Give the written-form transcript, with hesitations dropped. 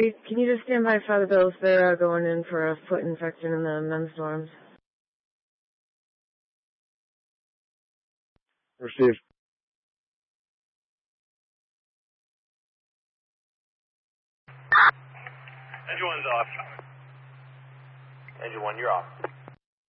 Can you just stand by Father Bills? They're going in for a foot infection in the men's dorms. Received. Engine 1's off. Engine 1, you're off.